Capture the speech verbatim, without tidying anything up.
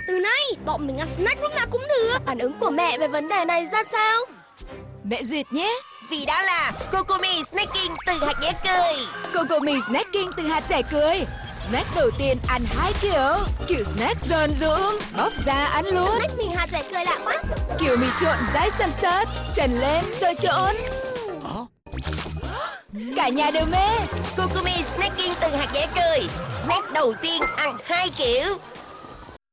Từ nay, bọn mình ăn snack lúc nào cũng được. Phản ứng của mẹ về vấn đề này ra sao? Mẹ duyệt nhé. Vì đó là Cocomi Snacking từ hạt dẻ cười. Cocomi Snacking từ hạt dẻ cười. Snack đầu tiên ăn hai kiểu. Kiểu snack giòn rũm, bóc ra ăn luôn. Snack mì hạt dẻ cười lạ quá. Kiểu mì trộn dãi sần sớt, trần lên rồi trộn. Cả nhà đều mê. Cocomi Snacking từ hạt dẻ cười. Snack đầu tiên ăn hai kiểu.